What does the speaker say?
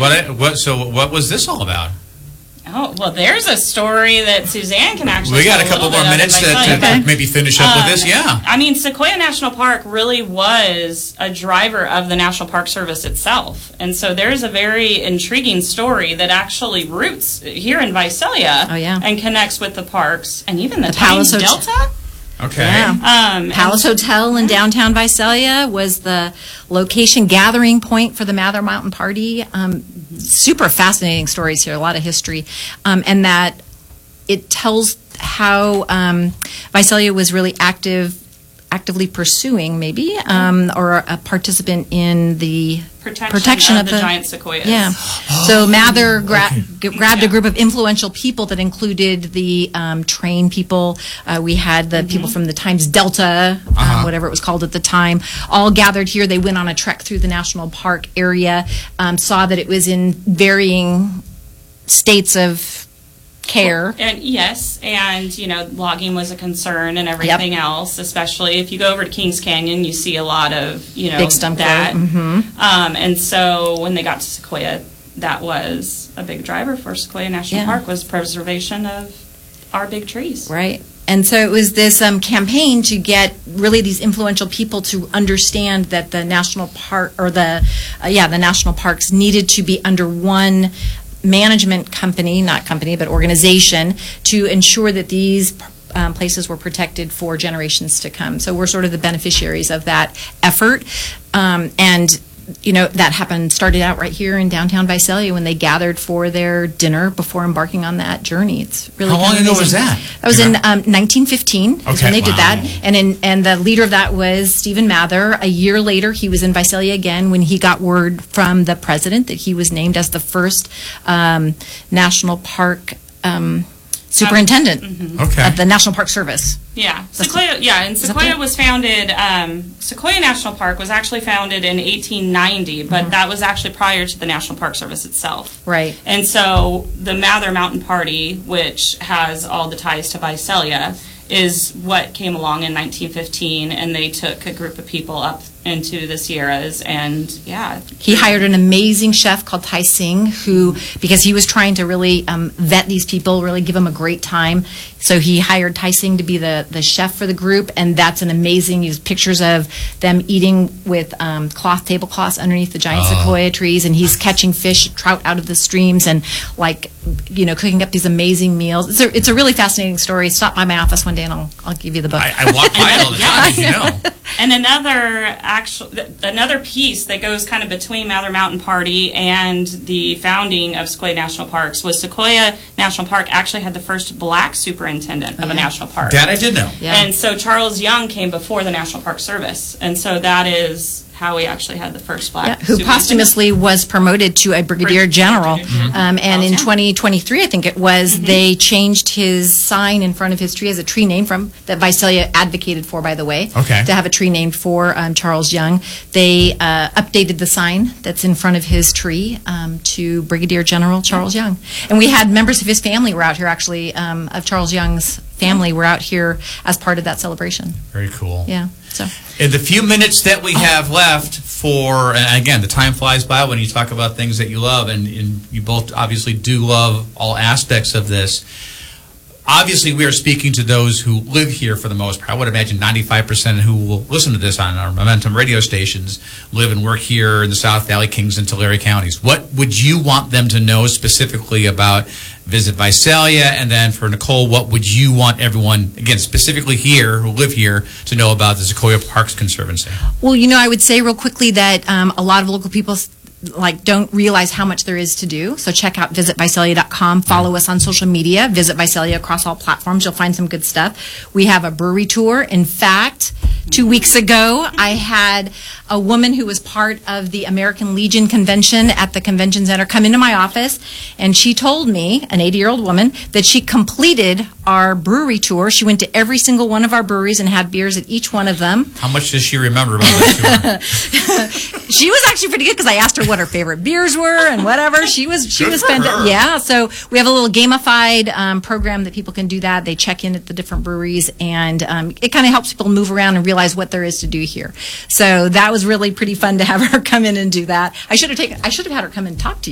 What was this all about? Oh, well, there's a story that Suzanne can actually We got a couple more minutes to maybe finish up with this, yeah. I mean, Sequoia National Park really was a driver of the National Park Service itself. And so there's a very intriguing story that actually roots here in Visalia and connects with the parks and even the Pines Delta. Okay. Yeah. Palace Hotel in downtown Visalia was the location gathering point for the Mather Mountain Party. Super fascinating stories here, a lot of history. And that it tells how Visalia was really actively pursuing, maybe, or a participant in the protection of the giant sequoias. Yeah. So Mather grabbed a group of influential people that included the train people. We had the people from the Times Delta, whatever it was called at the time, all gathered here. They went on a trek through the national park area, saw that it was in varying states of care. And yes, and logging was a concern and everything else, especially if you go over to Kings Canyon, you see a lot of big stump that. And so when they got to Sequoia, that was a big driver for Sequoia National Park, was preservation of our big trees. Right. And so it was this campaign to get really these influential people to understand that the national park, or the national parks needed to be under one management company, not company, but organization, to ensure that these places were protected for generations to come. So we're sort of the beneficiaries of that effort. And that started out right here in downtown Visalia when they gathered for their dinner before embarking on that journey. It's really how long ago was that? That was in 1915 is when they did that. And the leader of that was Stephen Mather. A year later, he was in Visalia again when he got word from the president that he was named as the first national park superintendent of the National Park Service. Yeah, Sequoia was founded. Sequoia National Park was actually founded in 1890, but that was actually prior to the National Park Service itself. Right. And so the Mather Mountain Party, which has all the ties to Visalia, is what came along in 1915, and they took a group of people up into the Sierras, and he hired an amazing chef called Tai Sing, who, because he was trying to really vet these people, really give them a great time, so he hired Tai Sing to be the chef for the group, and that's an amazing, use pictures of them eating with tablecloths underneath the giant sequoia trees, and he's catching fish, trout out of the streams, and cooking up these amazing meals. It's a really fascinating story. Stop by my office one day and I'll give you the book. I walk by all the time, And another piece that goes kind of between Mather Mountain Party and the founding of Sequoia National Parks was Sequoia National Park actually had the first black superintendent of a national park. That I did know. Yeah. And so Charles Young came before the National Park Service, and so that is how we actually had the first black who posthumously was promoted to a brigadier general. And in 2023, I think it was, they changed his sign in front of his tree as a tree name that Visalia advocated for, by the way, to have a tree named for Charles Young. They updated the sign that's in front of his tree to Brigadier General Charles Young. And we had members of his family were out here, actually, of Charles Young's family were out here as part of that celebration. Very cool. Yeah. So, in the few minutes that we have left and again, the time flies by when you talk about things that you love, and you both obviously do love all aspects of this. Obviously, we are speaking to those who live here for the most part. I would imagine 95% who will listen to this on our Momentum radio stations live and work here in the South Valley, Kings, and Tulare counties. What would you want them to know specifically about Visit Visalia? And then for Nicole, what would you want everyone, again, specifically here, who live here, to know about the Sequoia Parks Conservancy? Well, I would say real quickly that a lot of local people don't realize how much there is to do. So check out visitvisalia.com. Follow us on social media. Visit Visalia across all platforms. You'll find some good stuff. We have a brewery tour. In fact, 2 weeks ago, I had a woman who was part of the American Legion convention at the convention center come into my office, and she told me, an 80-year-old woman, that she completed our brewery tour. She went to every single one of our breweries and had beers at each one of them. How much does she remember about that tour? She was actually pretty good because I asked her what her favorite beers were and whatever. She was spending. Yeah, so we have a little gamified program that people can do that. They check in at the different breweries, and it kind of helps people move around and realize what there is to do here. So that was really pretty fun to have her come in and do that. I should have had her come and talk to you.